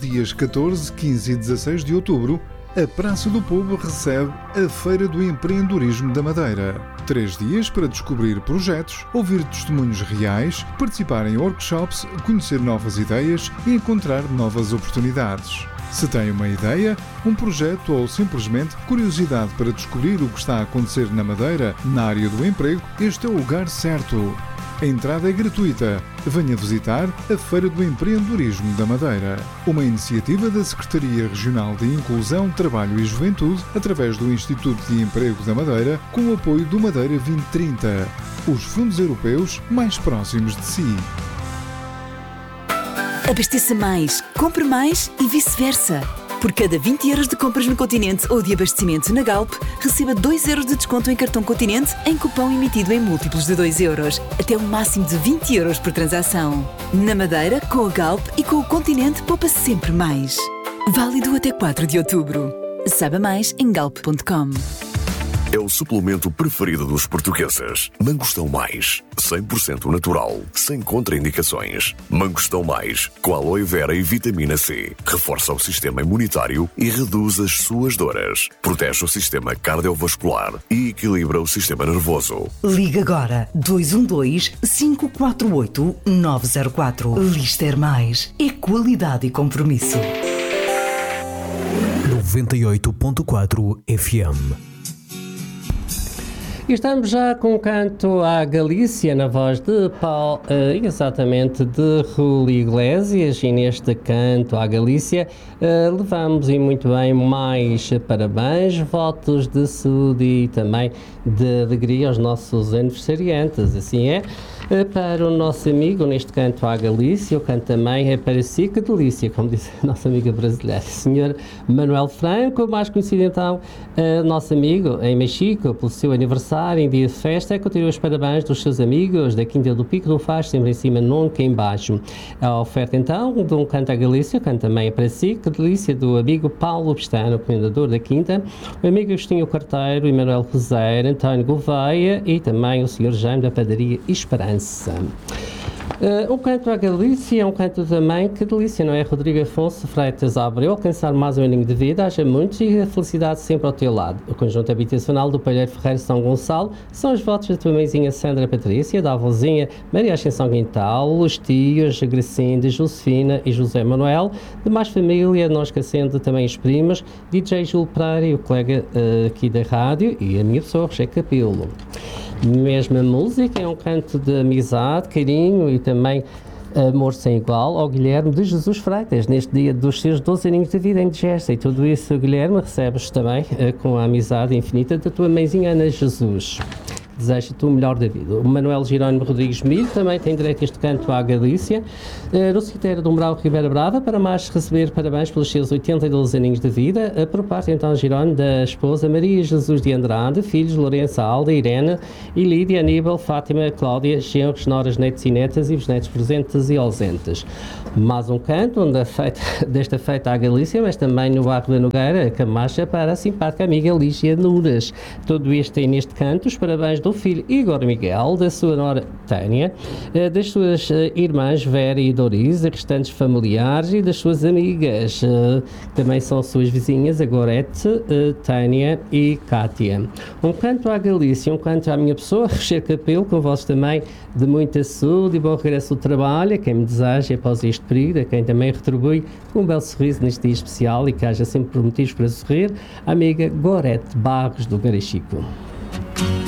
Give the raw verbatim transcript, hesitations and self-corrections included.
dias catorze, quinze e dezasseis de outubro, a Praça do Povo recebe a Feira do Empreendedorismo da Madeira. Três dias para descobrir projetos, ouvir testemunhos reais, participar em workshops, conhecer novas ideias e encontrar novas oportunidades. Se tem uma ideia, um projeto ou simplesmente curiosidade para descobrir o que está a acontecer na Madeira, na área do emprego, este é o lugar certo. A entrada é gratuita. Venha visitar a Feira do Empreendedorismo da Madeira, uma iniciativa da Secretaria Regional de Inclusão, Trabalho e Juventude, através do Instituto de Emprego da Madeira, com o apoio do Madeira vinte trinta, os fundos europeus mais próximos de si. Abasteça mais, compre mais e vice-versa. Por cada vinte euros de compras no Continente ou de abastecimento na Galp, receba dois euros de desconto em cartão Continente em cupom emitido em múltiplos de dois euros, até um máximo de vinte euros por transação. Na Madeira, com a Galp e com o Continente, poupa sempre mais. Válido até quatro de outubro. Saiba mais em galp ponto com. É o suplemento preferido dos portugueses. Mangostão Mais, cem por cento natural, sem contraindicações. Mangostão Mais, com aloe vera e vitamina C. Reforça o sistema imunitário e reduz as suas dores. Protege o sistema cardiovascular e equilibra o sistema nervoso. Liga agora dois um dois, cinco quatro oito, nove zero quatro. Lister Mais. É qualidade e compromisso. noventa e oito ponto quatro F M. E estamos já com o canto à Galícia, na voz de Paulo, uh, exatamente de Rui Iglesias, e neste canto à Galícia uh, levamos, e muito bem, mais parabéns, votos de saúde e também de alegria aos nossos aniversariantes, assim é. Para o nosso amigo, neste canto à Galícia, o canto também é para si, que delícia, como disse a nossa amiga brasileira, senhor Manuel Franco, mais conhecido então, uh, nosso amigo em Mexico, pelo seu aniversário, em dia de festa, continua os parabéns dos seus amigos da Quinta do Pico do Faz, sempre em cima, nunca em baixo. A oferta então de um canto à Galícia, o canto também é para si, que delícia, do amigo Paulo Pestano, comendador da Quinta, o amigo Agostinho Carteiro, Emanuel Roseira, António Gouveia e também o senhor Jaime da Padaria Esperança. Uh, um canto à Galícia é um canto também, que delícia, não é? Rodrigo Afonso Freitas Abreu, alcançar mais um aninho de vida, haja muitos e a felicidade sempre ao teu lado. O conjunto habitacional do Palheiro Ferreiro São Gonçalo são os votos da tua mãezinha Sandra Patrícia, da avózinha Maria Ascensão Quintal, os tios Gracinda, Josefina e José Manuel, de mais família, não esquecendo também os primos, D J Júlio Pereira e o colega uh, aqui da rádio e a minha pessoa, Roger Capelo. Mesma música, é um canto de amizade, carinho e também amor sem igual ao Guilherme de Jesus Freitas, neste dia dos seus doze aninhos de vida em digesta. E tudo isso, Guilherme, recebes também uh, com a amizade infinita da tua mãezinha Ana Jesus. Desejo-te o melhor da vida. O Manuel Jerónimo Rodrigues Milho também tem direito a este canto à Galícia. Uh, no cemitério do Umbral Ribeira Brava, para mais receber parabéns pelos seus oitenta e dois aninhos de vida, uh, por parte então Jerónimo da esposa Maria Jesus de Andrade, filhos Lourenço, Alda, Irene e Lídia, Aníbal, Fátima, Cláudia, genros, noras, netos e netas e bisnetos presentes e ausentes. Mais um canto onde a feita, desta feita à Galícia, mas também no bairro da Nogueira, Camacha, para a simpática amiga Lígia Nunes. Tudo isto tem neste canto os parabéns do filho Igor Miguel, da sua nora Tânia, das suas irmãs Vera e Doris, restantes familiares e das suas amigas, também são suas vizinhas, a Gorete, Tânia e Cátia. Um canto à Galícia, um canto à minha pessoa, Roger Capelo, com voz também de muita saúde e bom regresso ao trabalho, a quem me deseja após este período, a quem também retribui com um belo sorriso neste dia especial e que haja sempre motivos para sorrir, a amiga Gorete Barros do Garachico.